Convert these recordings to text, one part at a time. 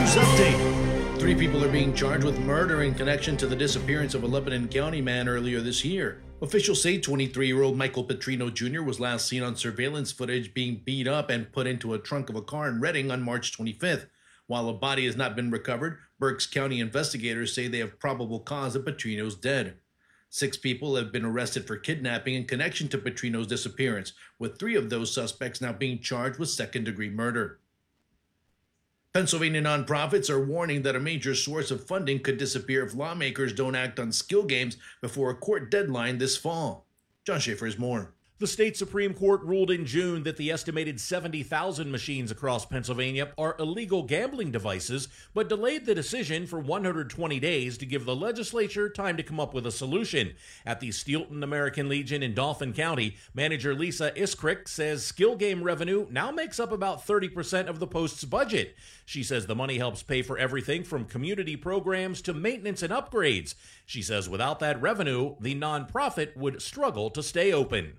News update. 3 people are being charged with murder in connection to the disappearance of a Lebanon County man earlier this year. Officials say 23-year-old Michael Petrino Jr. was last seen on surveillance footage being beat up and put into a trunk of a car in Redding on March 25th. While a body has not been recovered, Berks County investigators say they have probable cause that Petrino's dead. 6 people have been arrested for kidnapping in connection to Petrino's disappearance, with 3 of those suspects now being charged with second-degree murder. Pennsylvania nonprofits are warning that a major source of funding could disappear if lawmakers don't act on skill games before a court deadline this fall. John Schaefer has more. The state Supreme Court ruled in June that the estimated 70,000 machines across Pennsylvania are illegal gambling devices, but delayed the decision for 120 days to give the legislature time to come up with a solution. At the Steelton American Legion in Dauphin County, manager Lisa Iskrick says skill game revenue now makes up about 30% of the post's budget. She says the money helps pay for everything from community programs to maintenance and upgrades. She says without that revenue, the nonprofit would struggle to stay open.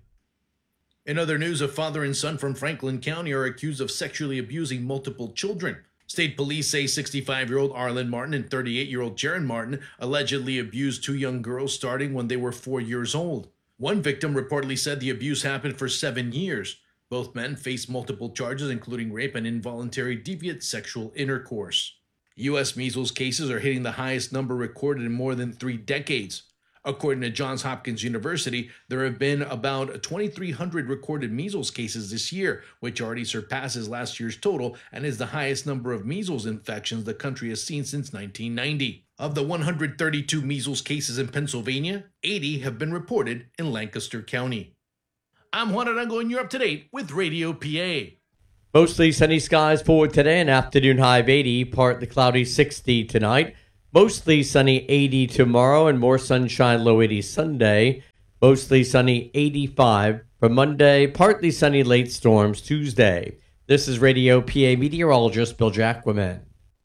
In other news, a father and son from Franklin County are accused of sexually abusing multiple children. State police say 65-year-old Arlen Martin and 38-year-old Jaron Martin allegedly abused 2 young girls starting when they were 4 years old. One victim reportedly said the abuse happened for 7 years. Both men face multiple charges, including rape and involuntary deviant sexual intercourse. U.S. measles cases are hitting the highest number recorded in more than 3 decades. According to Johns Hopkins University, there have been about 2,300 recorded measles cases this year, which already surpasses last year's total and is the highest number of measles infections the country has seen since 1990. Of the 132 measles cases in Pennsylvania, 80 have been reported in Lancaster County. I'm Juan Arango, and you're up to date with Radio PA. Mostly sunny skies for today, an afternoon high of 80, partly cloudy 60 tonight. Mostly sunny 80 tomorrow and more sunshine, low 80 Sunday. Mostly sunny 85 for Monday, partly sunny late storms Tuesday. This is Radio PA meteorologist Bill Jacquemin.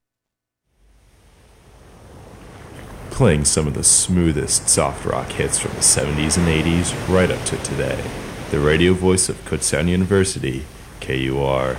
Playing some of the smoothest soft rock hits from the 70s and 80s right up to today. The radio voice of Kutztown University, KUR.